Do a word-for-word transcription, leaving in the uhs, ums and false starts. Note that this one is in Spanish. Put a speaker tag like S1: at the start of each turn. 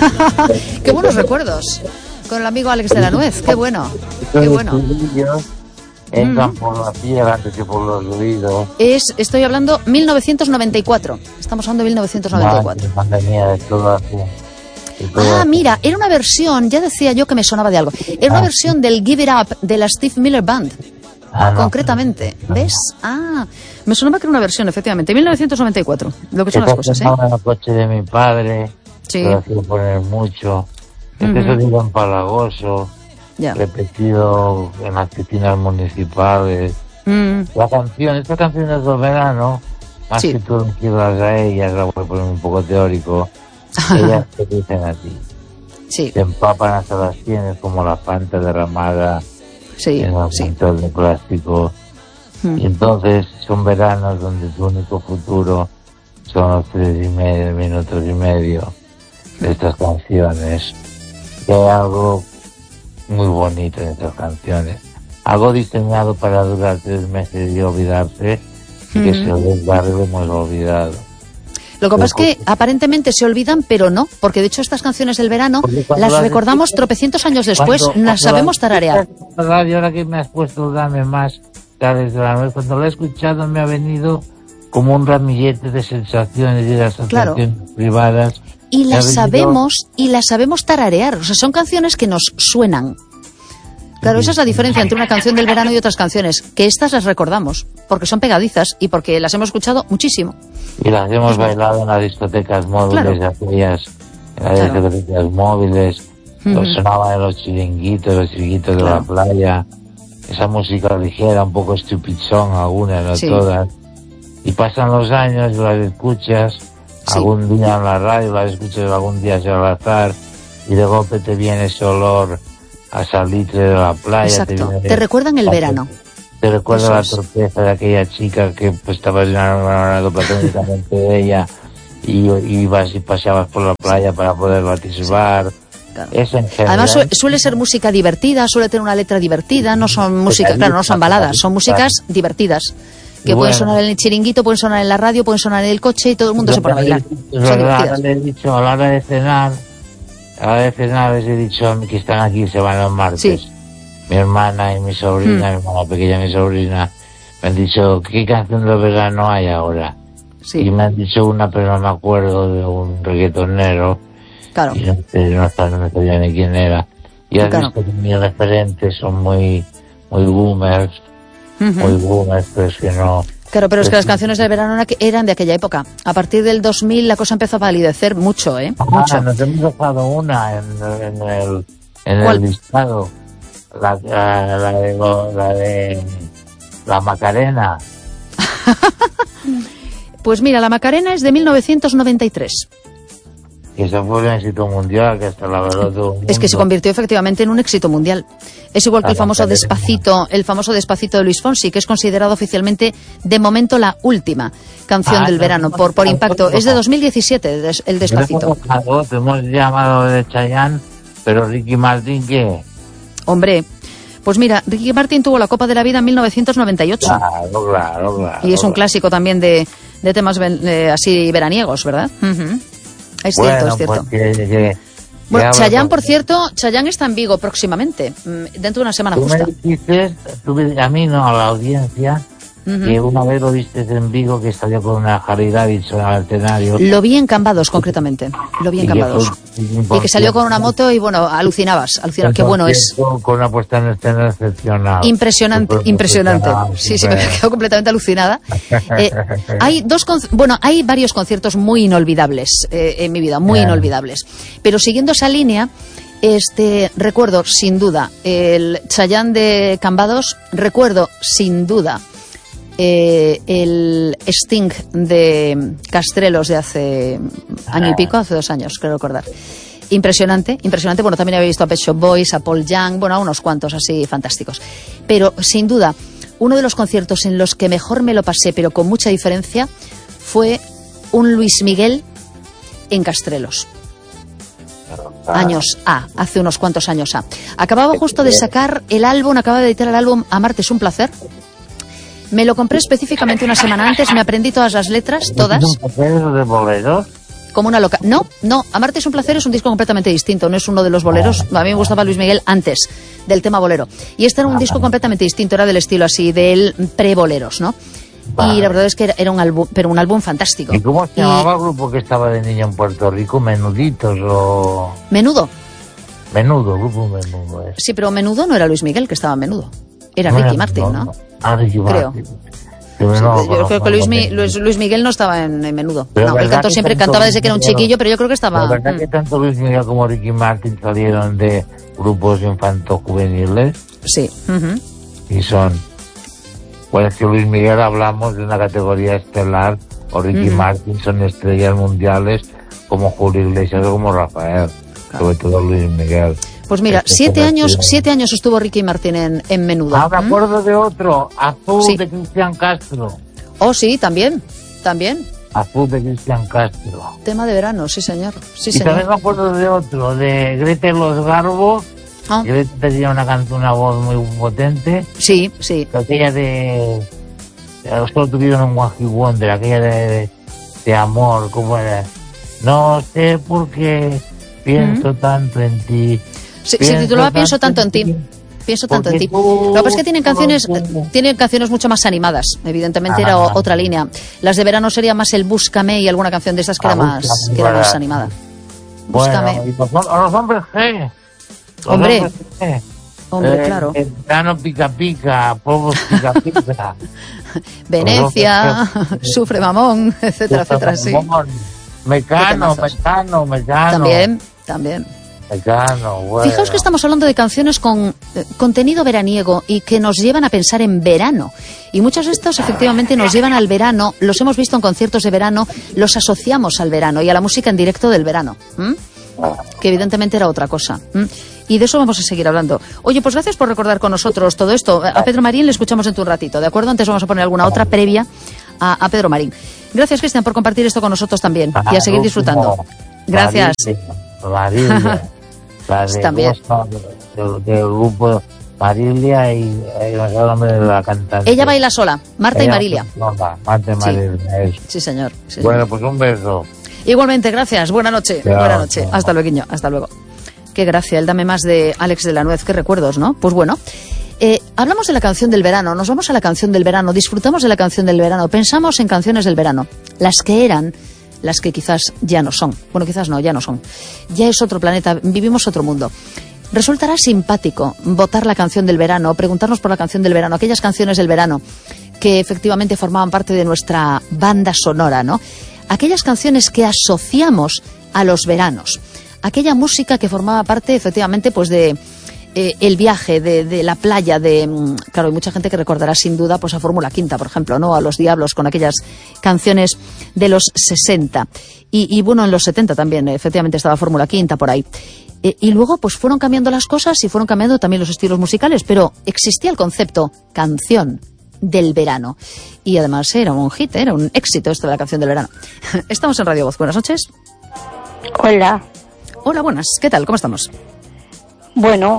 S1: Qué buenos recuerdos. Con el amigo Alex de la Nuez. Qué bueno. Qué bueno.
S2: Entran mm. por la piedra antes que por los ruidos.
S1: Es, estoy hablando mil novecientos noventa y cuatro. Estamos hablando de mil novecientos noventa y cuatro.
S2: Madre, es todo así.
S1: Ah, mira, era una versión, ya decía yo que me sonaba de algo. Era una versión del Give It Up de la Steve Miller Band. Ah, no. Concretamente, ¿ves? Ah, me sonaba que era una versión, efectivamente. mil novecientos noventa y cuatro, lo que son las cosas, ¿eh?
S2: En el coche de mi padre,
S1: sí.
S2: Lo hacía poner mucho. Este uh-huh. sonido empalagoso,
S1: ya.
S2: repetido en las piscinas municipales.
S1: Mm.
S2: La canción, esta canción es del verano, más
S1: sí.
S2: que tú no quieras a ellas, la voy a poner un poco teórico. Ellas te dicen a ti.
S1: Sí.
S2: Te empapan hasta las sienes como la fanta derramada
S1: sí,
S2: en el
S1: sí.
S2: montón de plástico. Mm. Y entonces son veranos donde tu único futuro son los tres y medio, minutos y medio de estas canciones. Y hay algo muy bonito en estas canciones. Algo diseñado para durar tres meses y olvidarse, y mm. que se olvida lo hemos olvidado.
S1: Lo que pasa es que aparentemente se olvidan, pero no, porque de hecho estas canciones del verano las recordamos escuchas, tropecientos años después, cuando, las cuando sabemos tararear.
S2: La radio, ahora que me has puesto Dame Más, ¿sabes? Cuando la he escuchado me ha venido como un ramillete de sensaciones y de las
S1: claro.
S2: sensaciones privadas.
S1: Y las sabemos, y las sabemos tararear, o sea, son canciones que nos suenan. Claro, esa es la diferencia entre una canción del verano y otras canciones, que estas las recordamos, porque son pegadizas y porque las hemos escuchado muchísimo.
S2: Y las hemos bailado en las discotecas móviles, claro. aquellas, en las claro. discotecas móviles, uh-huh. los sonaban en los chiringuitos, los chiringuitos claro. de la playa, esa música ligera, un poco stupid song, algunas, no sí. todas. Y pasan los años, las escuchas, sí. algún día en la radio, las escuchas algún día al azar, y de golpe te viene ese olor a salitre de la playa.
S1: Exacto. Te, te recuerdan el verano.
S2: Te recuerda Eso la torpeza de aquella chica que pues, estabas enamorado platónicamente de ella y ibas y paseabas por la playa para poder batisbar.
S1: Claro.
S2: Es en general,
S1: además su, suele ser música divertida, suele tener una letra divertida, no son música, claro, no son baladas, son músicas divertidas. Que bueno, pueden sonar en el chiringuito, pueden sonar en la radio, pueden sonar en el coche y todo el mundo se pone a bailar.
S2: Es verdad, le he dicho a la hora de cenar, a la hora de cenar les he dicho a mí que están aquí, se van los martes.
S1: Sí.
S2: Mi hermana y mi sobrina, mm. mi hermana pequeña y mi sobrina, me han dicho, ¿qué canción de verano hay ahora?
S1: Sí.
S2: Y me han dicho una, pero no me acuerdo, de un reggaetonero.
S1: Claro.
S2: Y no, no, no me sabía ni quién era. Y has claro. visto que mis referentes son muy, muy boomers, uh-huh. muy boomers, pero es que no...
S1: Claro, pero es que las canciones del verano eran de aquella época. A partir del dos mil la cosa empezó a palidecer mucho, ¿eh?
S2: Ah,
S1: mucho.
S2: Nos hemos dejado una en, en el, en el listado. La, la, la, de, la de la Macarena.
S1: Pues mira, la Macarena es de mil novecientos noventa y tres.
S2: Que eso fue un éxito mundial, que hasta la verdad todo el mundo.
S1: Es que se convirtió efectivamente en un éxito mundial. Es igual que la el famoso Macarena. Despacito, el famoso Despacito de Luis Fonsi, que es considerado oficialmente de momento la última canción ah, del no, verano no, por, por no, impacto. No, es de dos mil diecisiete, el Despacito.
S2: Te hemos llamado de Chayanne, pero Ricky Martin, ¿qué?
S1: Hombre, pues mira, Ricky Martin tuvo la Copa de la Vida en mil novecientos noventa y ocho.
S2: Claro, claro, claro.
S1: Y es un clásico también de, de temas eh, así veraniegos, ¿verdad? Uh-huh. Es
S2: bueno,
S1: cierto, es cierto.
S2: Pues que, que,
S1: bueno, Chayanne, por cierto, Chayanne está en Vigo próximamente, dentro de una semana
S2: tú
S1: justa.
S2: Me dijiste, tú, a mí no, a la audiencia, uh-huh. que una vez lo viste en Vigo, que salió con una Harley Davidson al escenario.
S1: Lo vi en Cambados, concretamente. Lo vi en Cambados. Y que salió con una moto y, bueno, alucinabas. alucinabas. Qué bueno es.
S2: Con una puesta en escena excepcional.
S1: Impresionante, impresionante. Sí, sí, me he quedado completamente alucinada. Eh, hay dos, bueno, hay varios conciertos muy inolvidables eh, en mi vida, muy yeah. inolvidables. Pero siguiendo esa línea, este, recuerdo, sin duda, el Chayanne de Cambados, recuerdo, sin duda, Eh, el Sting de Castrelos de hace año y pico, hace dos años, creo recordar. Impresionante, impresionante. Bueno, también había visto a Pet Shop Boys, a Paul Young, bueno, a unos cuantos así fantásticos. Pero, sin duda, uno de los conciertos en los que mejor me lo pasé, pero con mucha diferencia, fue un Luis Miguel en Castrelos. Años A, hace unos cuantos años A. Acababa justo de sacar el álbum, acababa de editar el álbum Amarte es un placer. Me lo compré específicamente una semana antes, me aprendí todas las letras, todas.
S2: ¿Un papel de boleros?
S1: como una loca. No, no, Amarte es un placer es un disco completamente distinto, no es uno de los boleros. A mí me gustaba Luis Miguel antes del tema bolero. Y este era un disco completamente distinto, era del estilo así, del pre-boleros, ¿no? Vale. Y la verdad es que era, era un álbum, pero un álbum fantástico.
S2: ¿Y cómo se llamaba el grupo que estaba de niño en Puerto Rico? ¿Menuditos o...?
S1: Menudo.
S2: Menudo, grupo Menudo. ¿eh?
S1: Sí, pero Menudo no era Luis Miguel que estaba en Menudo. Era no Ricky era, Martin, ¿no? ¿no?
S2: Ah, Ricky
S1: creo.
S2: Martin.
S1: Sí, no, yo creo que Luis, Mi, Luis, Luis Miguel no estaba en, en Menudo. No, él cantó siempre, cantaba desde que era un chiquillo, pero yo creo que estaba...
S2: ¿La verdad mm. que tanto Luis Miguel como Ricky Martin salieron de grupos infanto-juveniles?
S1: Sí. Uh-huh.
S2: Y son... Pues que Luis Miguel hablamos de una categoría estelar, o Ricky uh-huh. Martin son estrellas mundiales como Julio Iglesias o como Rafael, claro. Sobre todo Luis Miguel.
S1: Pues mira, este siete años, siete años estuvo Ricky Martin en, en Menudo.
S2: Ah, me acuerdo ¿Mm? de otro, Azul sí. de Cristian Castro.
S1: Oh, sí, también, también.
S2: Azul de Cristian Castro.
S1: Tema de verano, sí señor. Sí,
S2: y
S1: señor.
S2: también me acuerdo de otro, de Greta Los Garbos. Oh. Greta tenía una canción, una voz muy potente.
S1: Sí, sí.
S2: Aquella de... Solo tuvieron un One Hit Wonder, aquella de, de, de amor, ¿cómo era? No sé por qué pienso ¿Mm? tanto en ti.
S1: Se, se titulaba Pienso tanto en ti. Pienso tanto en ti. Lo que pasa es que tienen canciones, tienen canciones mucho más animadas. Evidentemente ah, era o, otra línea. Las de verano sería más el Búscame y alguna canción de esas que ah, era más, que era más animada. Búscame.
S2: Bueno, y los, los hombres G. Los
S1: Hombre.
S2: Hombres G.
S1: Hombre,
S2: eh,
S1: claro.
S2: El verano pica pica, polvos pica pica.
S1: Venecia, Sufre Mamón, etcétera, etcétera, sí.
S2: Mecano, Mecano, Mecano.
S1: También, también.
S2: Mecano, bueno.
S1: Fijaos que estamos hablando de canciones con eh, contenido veraniego y que nos llevan a pensar en verano. Y muchos de estos efectivamente nos llevan al verano, los hemos visto en conciertos de verano, los asociamos al verano y a la música en directo del verano. ¿Mm? Que evidentemente era otra cosa. ¿Mm? Y de eso vamos a seguir hablando. Oye, pues gracias por recordar con nosotros todo esto. A Pedro Marín le escuchamos en tu ratito, ¿de acuerdo? Antes vamos a poner alguna otra previa a, a Pedro Marín. Gracias, Cristian, por compartir esto con nosotros también y a seguir disfrutando. Gracias.
S2: Marilia. La de,
S1: también.
S2: Del, del grupo Marilia y el nombre de la cantante.
S1: Ella baila sola, Marta Ella, y Marilia.
S2: No, Marta y Marilia. Sí,
S1: sí señor. Sí,
S2: bueno,
S1: señor.
S2: Pues un beso.
S1: Igualmente, gracias. Buena noche. Chao, Buena noche. Chao. Hasta luego, hasta luego. Qué gracia, el Dame Más de Alex de la Nuez, qué recuerdos, ¿no? Pues bueno, eh, hablamos de la canción del verano, nos vamos a la canción del verano, disfrutamos de la canción del verano, pensamos en canciones del verano, las que eran, las que quizás ya no son. Bueno, quizás no, ya no son. Ya es otro planeta, vivimos otro mundo. Resultará simpático votar la canción del verano, preguntarnos por la canción del verano, aquellas canciones del verano que efectivamente formaban parte de nuestra banda sonora, ¿no? Aquellas canciones que asociamos a los veranos. Aquella música que formaba parte, efectivamente, pues de eh, el viaje, de, de la playa, de... Claro, hay mucha gente que recordará sin duda pues a Fórmula Quinta, por ejemplo, ¿no? A Los Diablos, con aquellas canciones de los sesenta. Y, y bueno, en los setenta también, efectivamente, estaba Fórmula Quinta por ahí. Eh, y luego, pues fueron cambiando las cosas y fueron cambiando también los estilos musicales, pero existía el concepto canción del verano. Y además era un hit, era un éxito esto de la canción del verano. Estamos en Radio Voz. Buenas noches.
S3: Hola.
S1: Hola, buenas. ¿Qué tal? ¿Cómo estamos?
S3: Bueno,